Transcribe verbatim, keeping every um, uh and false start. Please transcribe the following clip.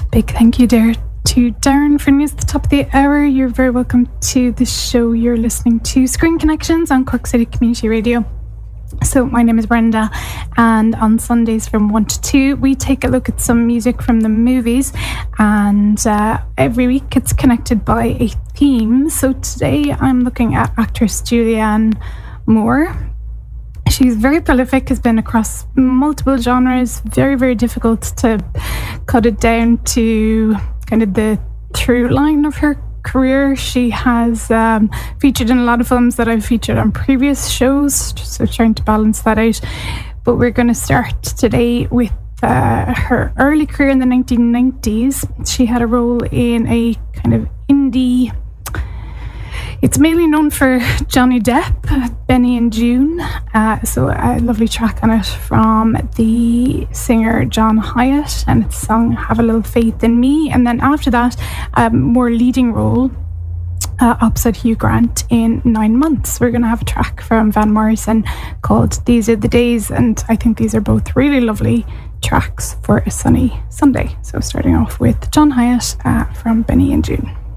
Big thank you there to Darren for news at the top of the hour. You're very welcome to the show. You're listening to Screen Connections on Cork City Community Radio. So my name is Brenda, and on Sundays from one to two we take a look at some music from the movies, and uh, every week it's connected by a theme. So today I'm looking at actress Julianne Moore. She's very prolific, has been across multiple genres, very, very difficult to cut it down to kind of the through line of her career. She has um, featured in a lot of films that I've featured on previous shows, so trying to balance that out. But we're going to start today with uh, her early career in the nineteen nineties. She had a role in a kind of indie... It's mainly known for Johnny Depp, Benny and June. Uh, so a lovely track on it from the singer John Hyatt, and it's sung Have a Little Faith in Me. And then after that, a more leading role uh, opposite Hugh Grant in Nine Months. We're going to have a track from Van Morrison called These Are the Days, and I think these are both really lovely tracks for a sunny Sunday. So starting off with John Hyatt uh, from Benny and June.